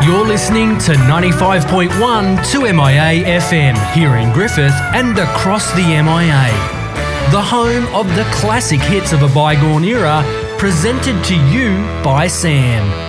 You're listening to 95.1 2MIA FM here in Griffith and across the MIA. The home of the classic hits of a bygone era, presented to you by Sam.